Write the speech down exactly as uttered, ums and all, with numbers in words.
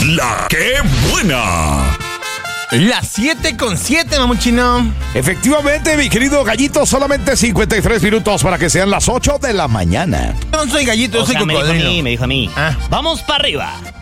La que buena. Las siete con siete, mamuchino. Efectivamente, mi querido Gallito, solamente cincuenta y tres minutos para que sean las ocho de la mañana. Yo no soy gallito, yo O soy sea, me dijo a cocodrilo. mí, me dijo a mí. Ah. Vamos para arriba.